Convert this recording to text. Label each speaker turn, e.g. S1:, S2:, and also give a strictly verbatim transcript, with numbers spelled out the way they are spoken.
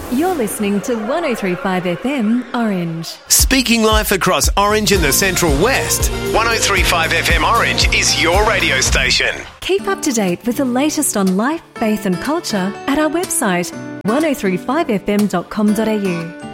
S1: You're listening to one oh three point five F M Orange.
S2: Speaking life across Orange and the Central West, one oh three point five F M Orange is your radio station.
S1: Keep up to date with the latest on life, faith and culture at our website one oh three five f m dot com dot a u.